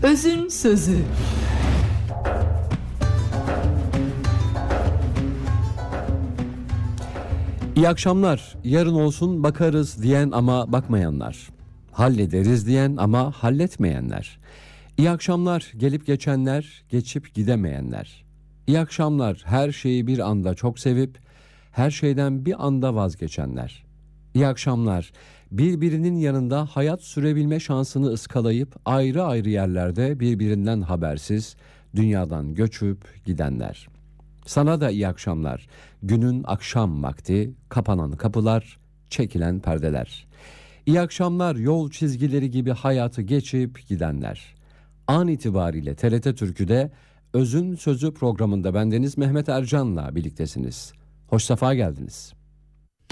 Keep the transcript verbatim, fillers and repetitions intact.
Özün sözü. İyi akşamlar. Yarın olsun bakarız diyen ama bakmayanlar. Hallederiz diyen ama halletmeyenler. İyi akşamlar gelip geçenler, geçip gidemeyenler. İyi akşamlar her şeyi bir anda çok sevip her şeyden bir anda vazgeçenler. İyi akşamlar birbirinin yanında hayat sürebilme şansını ıskalayıp ayrı ayrı yerlerde birbirinden habersiz dünyadan göçüp gidenler. Sana da iyi akşamlar. Günün akşam vakti, kapanan kapılar, çekilen perdeler. İyi akşamlar yol çizgileri gibi hayatı geçip gidenler. An itibariyle T R T Türkü'de Özün Sözü programında bendeniz Mehmet Ercan'la birliktesiniz. Hoş sefa geldiniz.